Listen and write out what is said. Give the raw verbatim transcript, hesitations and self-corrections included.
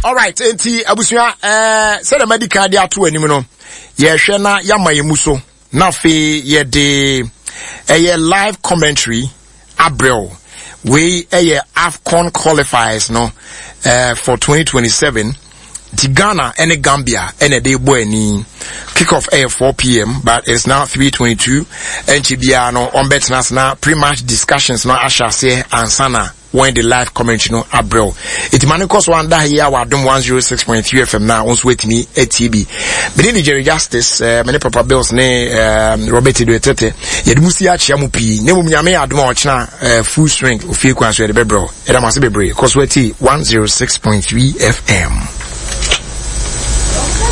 All right, enti abusua eh say the medical dia to anim no. Ye hwe na yama yemuso. Na fe ye de eh live commentary Abril. We eh AFCON qualifiers no uh, for twenty twenty-seven. The Ghana and the Gambia and a day boy ni kick off at four p.m. but it's now three twenty-two and Chibiano on betnas now pre-match discussions no asha say and sana when the live commentary no Abril. It manicos one day here wa dum one oh six point three F M now on wait me at T V. But in the Jerry Justice uh, many proper bills ne um, Robert Duetete yedusi achia mu pi ne mu nyame adom a ochna full strength ofie kwanso ye de bebro e da mase bebre cause wait one oh six point three F M.